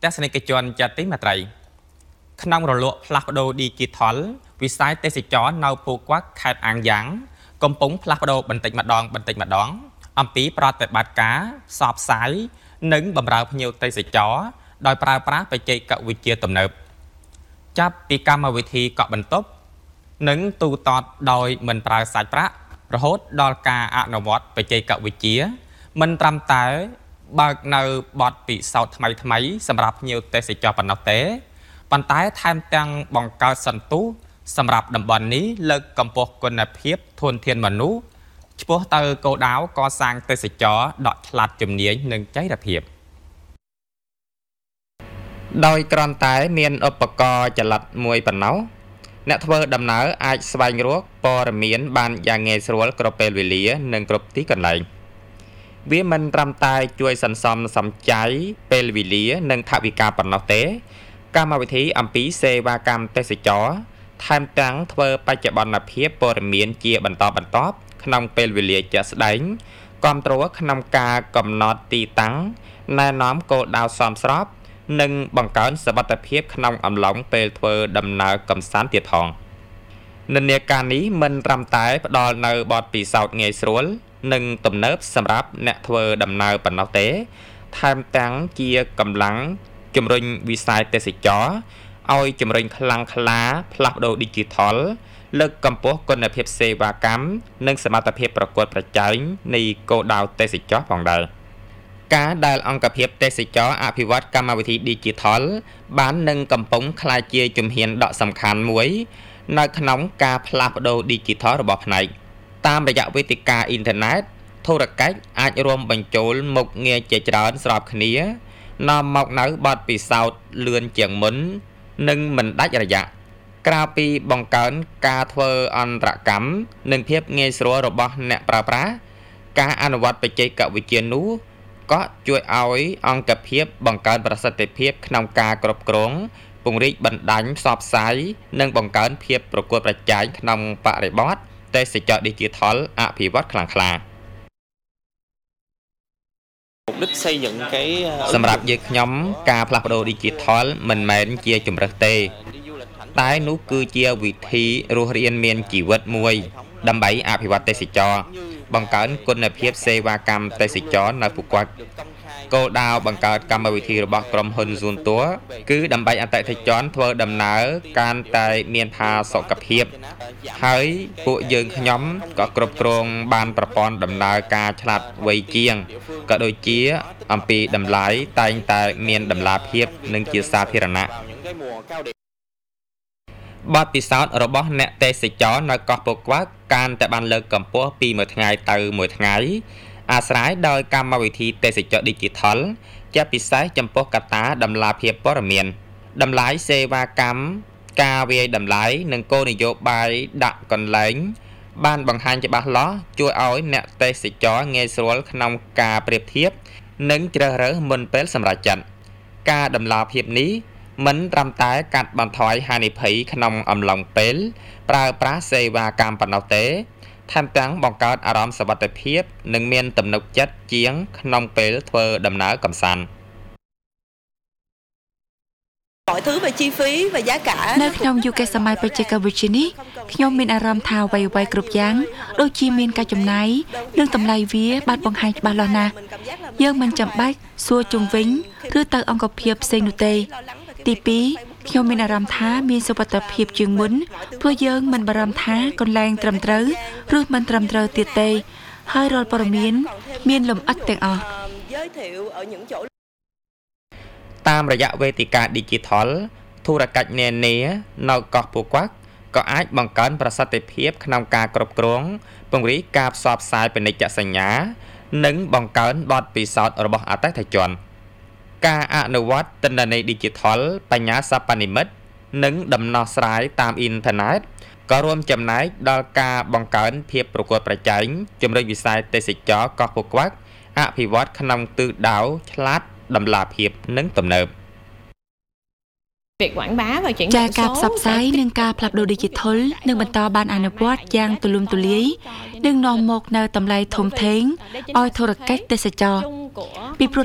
សនិកជនចាត់ទីមេត្រីក្នុងរលកផ្លាស់ប្ដូរ Digital វិស័យទេសចរនៅពូកួកខេត្តអាងយ៉ាងកំពុងផ្លាស់ប្ដូរបន្តិចម្ដងអំពីប្រតិបត្តិការផ្សព្វផ្សាយនិងបម្រើភ្ញៀវទេសចរដោយប្រើប្រាស់បច្ចេកវិទ្យាទំនើបចាប់ពីកម្មវិធីកក់បន្ទប់និងទូទាត់ដោយមិនប្រើសាច់ប្រាក់រហូតដល់ការអនុវត្តបច្ចេកវិទ្យាមិនត្រឹមតែបើកនៅបទពិសោធន៍ថ្មីសម្រាប់ភ្ញៀវទេសចរប៉ុណ្ណោះទេប៉ុន្តែថែមទាំងបង្កើតសន្ទុះសម្រាប់តំបន់នេះលើកកម្ពស់គុណភាពធនធានមនុស្សឆ្ពោះទៅគោលដៅកសាងទេសចរដកឆ្លាតជំនាញនិងចីរភាពដោយគ្រាន់តែមានឧបករណ៍ចល័តមួយប៉ុណ្ណោះអ្នកធ្វើដំណើរអាចស្វែងរកព័ត៌មានបានយ៉ាងងាយស្រួលគ្រប់ពេលវេលានិងគ្រប់ទីកន្លែងវាមិនត្រឹមតែជួយសន្សំសំចៃពេលវេលានិងថវិកាប៉ុណ្ណោះទេកម្មវិធីអំពីសេវាកម្មទេសចរថែមទាំងធ្វើបច្ចុប្បន្នភាពព័ត៌មានជាបន្តបន្ទាប់ក្នុងពេលវេលាជាក់ស្ដែងគាំទ្រក្នុងការកំណត់ទីតាំងណែនាំគោលដៅសមស្របនិងបង្កើនសុវត្ថិភាពក្នុងអំឡុងពេលធ្វើដំណើរកម្សាន្តទៀតផងនិន្នាការនេះមិនត្រឹមតែផ្ដល់នូវបទពិសោធន៍ងាយស្រួលនិងទំនើបសម្រាប់អ្នកធ្វើដំណើរប៉ុណ្ណោះទេថែមទាំងជាកម្លាំងជំរុញវិស័យទេសចរឲ្យជំរុញខ្លាំងក្លាផ្លាស់ប្ដូរ Digital លើកកម្ពស់គុណភាពសេវាកម្មនិងសមត្ថភាពប្រកួតប្រជែងនៃគោលដៅទេសចរផងដែរការដែលអង្គភាពទេសចរអភិវឌ្ឍកម្មវិធី Digital បាននឹងកំពុងក្លាយជាជំហានដ៏សំខាន់មួយនៅក្នុងការផ្លាស់ប្ដូរ Digital របស់ផ្នែកតាមរយៈវេទិកាអ៊ីនធឺណិតធុរកិច្ចអាចរួមបញ្ចូលមុខងារជាច្រើនស្របគ្នានាំមកនៅបទពិសោធន៍លឿនជាងមុននិងមិនដាច់រយៈក្រៅពីបង្កើនការធ្វើអន្តរកម្មនិងភាពងាយស្រួលរបស់អ្នកប្រើប្រាស់ការអនុវត្តបច្ចេកវិទ្យានោះក៏ជួយឲ្យអង្គភាពបង្កើនប្រសិទ្ធភាពក្នុងការគ្រប់គ្រងពង្រីកបណ្ដាញផ្សព្វផ្សាយនិងបង្កើនភាពប្រកួតប្រជែងក្នុងបរិបទទេសចរ Digital អភិវឌ្ឍខ្លាំងក្លា mục đích xây dựng cái សម្រាប់យើងខ្ញុំការផ្លាស់ប្ដូរ Digital មិនមែនជាជំរើសទេតែនោះគឺជាវិធីរស់រានមានជីវិតមួយដើម្បីអភិវឌ្ឍទេសចរបង្កើនគុណភាពសេវាកម្មទេសចរនៅពូកួកគោលដៅបង្កើតកម្មវិធីរបស់ក្រុមហ៊ុន Zuntour គឺដើម្បីអតិថិជនធ្វើដំណើរកាន់តែមានផាសុកភាពហើយពួកយើងខ្ញុំក៏គ្រប់គ្រងបានប្រព័ន្ធដំណើរការឆ្លាតវៃជាងក៏ដូចជាអំពីតម្លៃតែងតែមានតម្លាភាពនិងជាសាធារណៈបទពិសោធន៍របស់អ្នកទេសចរនៅកោះពូកួកកាន់តែបានលើកកម្ពស់ពីមួយថ្ងៃទៅមួយថ្ងៃអាស្រ័យដោយកម្មវិធីទេសចរ Digital ជាពិសេសចំពោះកត្តាតម្លាភាពព័ត៌មានតម្លៃសេវាកម្មការវាយតម្លៃនិងគោលនយោបាយដាក់កន្លែងបានបង្ហាញច្បាស់លាស់ជួយឲ្យអ្នកទេសចរងាយស្រួលក្នុងការប្រៀបធៀបនិងជ្រើសរើសមុនពេលសម្រេចចិត្តការតម្លាភាពនេះមិនត្រឹមតែកាត់បន្ថយហានិភ័យក្នុងអំឡុងពេលប្រើប្រាស់សេវាកម្មប៉ុណ្ណោះទេថែមទាំងបង្កើតអារម្មណ៍សុវត្ថិភាពនិងមានទំនុកចិត្តជាងក្នុងពេលធ្វើដំណើរកម្សាន្ត mọi thứ về chi phí và giá cả នៅក្នុងយុគសម័យបច្ចេកវិទ្យានេះខ្ញុំមានអារម្មណ៍ថាអ្វីៗគ្រប់យ៉ាងដូចជាមានការចំណាយនិងតម្លៃវាបានបង្ហាញច្បាស់លាស់ណាស់យើងមិនចាំបាច់សួរជុំវិញឬទៅអង្គភាពផ្សេងនោះទេទី2ខ្ញុំមានអារម្មណ៍ថាមានសុវត្ថិភាពជាងមុនព្រោះយើងមិនបារម្ភថាកន្លែងត្រឹមត្រូវឬមិនត្រឹមត្រូវទៀតទេហើយរាល់ព័ត៌មានលម្អិតទាំងអស់តាមរយៈវេទិកា Digital ធុរកិច្ចនានានៅកោះពូកួកក៏អាចបង្កើនប្រសិទ្ធភាពក្នុងការគ្រប់គ្រងពង្រីកការផ្សព្វផ្សាយពាណិជ្ជសញ្ញានិងបង្កើនបទពិសោធន៍របស់អតិថិជនការអនុវត្តទិន្នន័យ Digital បញ្ញាសិប្បនិម្មិតនិងដំណោះស្រាយតាមអ៊ីនធឺណិតក៏រួមចំណែកដល់ការបង្កើនភាពប្រកួតប្រជែងជំរុញវិស័យទេសចរកោះពូកួកអភិវឌ្ឍក្នុងទិសដៅឆ្លាតតម្លាភាពនិងទំនើប Việc quảng bá và chuyển ចាការផ្សព្វផ្សាយនិងការផ្លាស់ប្ដូរ Digital នឹងបន្តបានអនុវត្តយ៉ាងទូលំទូលាយនិងនាំមកនូវតម្លៃធំធេងឲ្យធុរកិច្ចទេសចរពីព្រោះ